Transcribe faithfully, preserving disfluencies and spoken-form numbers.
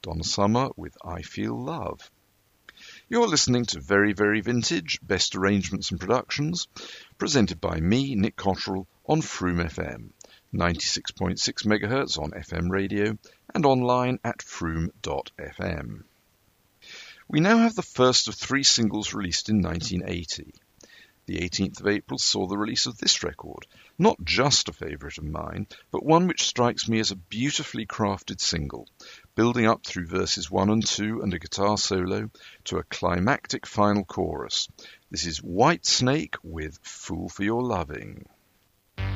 Donna Summer with I Feel Love. You're listening to Very, Very Vintage, Best Arrangements and Productions, presented by me, Nick Cottrell, on Froome F M, ninety-six point six megahertz on F M radio and online at froome dot f m. We now have the first of three singles released in nineteen eighty. The eighteenth of April saw the release of this record, not just a favourite of mine, but one which strikes me as a beautifully crafted single, building up through verses one and two and a guitar solo to a climactic final chorus. This is Whitesnake with Fool for Your Loving.